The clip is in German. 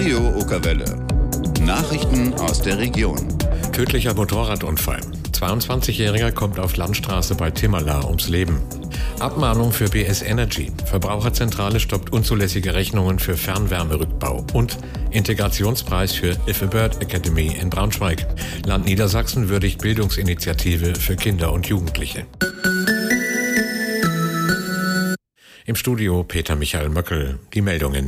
Radio Okerwelle. Nachrichten aus der Region. Tödlicher Motorradunfall. 22-Jähriger kommt auf Landstraße bei Timmerla ums Leben. Abmahnung für BS Energy. Verbraucherzentrale stoppt unzulässige Rechnungen für Fernwärmerückbau. Und Integrationspreis für If a Bird Academy in Braunschweig. Land Niedersachsen würdigt Bildungsinitiative für Kinder und Jugendliche. Im Studio Peter Michael Möckel. Die Meldungen.